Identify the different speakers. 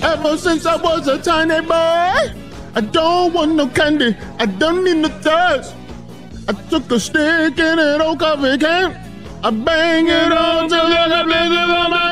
Speaker 1: Ever since I was a tiny boy, I don't want no candy, I don't need no touch. I took a stick in an old coffee can, I bang it on till I got blazes on my